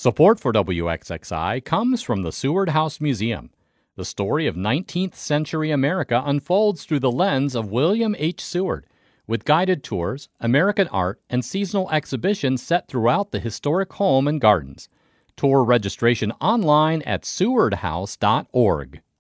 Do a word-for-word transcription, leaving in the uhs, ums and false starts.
Support for W X X I comes from the Seward House Museum. The story of nineteenth century America unfolds through the lens of William H. Seward, with guided tours, American art, and seasonal exhibitions set throughout the historic home and gardens. Tour registration online at seward house dot org.